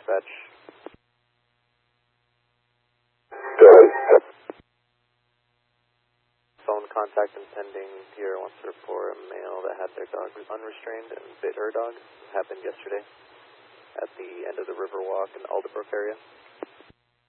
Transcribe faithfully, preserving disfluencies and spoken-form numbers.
dispatch. Phone contact impending. Here wants to report a male that had their dog unrestrained and bit her dog. Happened yesterday at the end of the Riverwalk in the Alderbrook area.